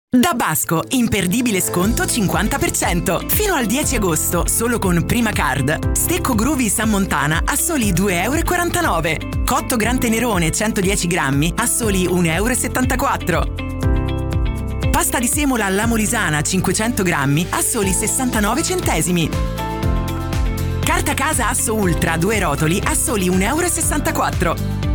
Da Basco, imperdibile sconto 50%. Fino al 10 agosto, solo con Prima Card. Stecco Gruvi San Montana a soli 2,49 €. Cotto Gran Tenerone 110 grammi a soli 1,74 €. Pasta di semola alla Molisana 500 grammi a soli 69 centesimi. Carta casa Asso Ultra 2 rotoli a soli 1,64 €.